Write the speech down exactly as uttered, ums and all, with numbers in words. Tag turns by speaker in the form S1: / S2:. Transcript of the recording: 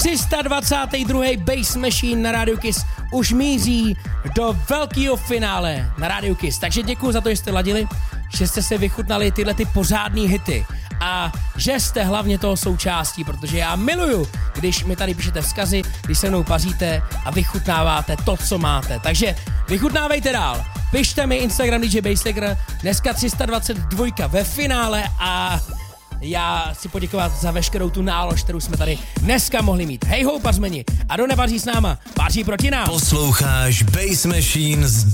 S1: tři sta dvacátý druhý Bass Machine na Radio Kiss už míří do velkého finále na Radio Kiss. Takže děkuji za to, že jste ladili, že jste si vychutnali tyhle ty pořádný hity a že jste hlavně toho součástí, protože já miluju, když mi tady píšete vzkazy, když se mnou paříte a vychutnáváte to, co máte. Takže vychutnávejte dál. Pište mi Instagram D J Basslicker, dneska tři sta dvacet dva ve finále a já chci poděkovat za veškerou tu nálož, kterou jsme tady dneska mohli mít. Hej ho, pařmeni, a kdo nevaří s náma, vaří proti nám.
S2: Posloucháš Bass Machine s